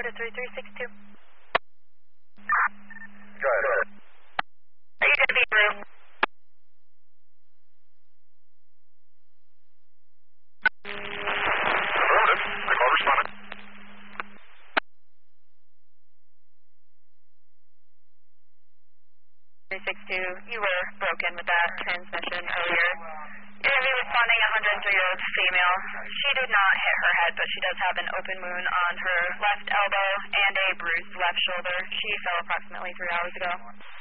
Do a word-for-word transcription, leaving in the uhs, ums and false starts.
to three three six two. Go ahead. Are you going to be through? Affirmative. Record responded. three six two, you were broken with that transmission earlier. You're going to be responding a one hundred three-year-old female. She did not hit her head, but she does have an open wound on her left elbow and a bruised left shoulder. She fell approximately three hours ago.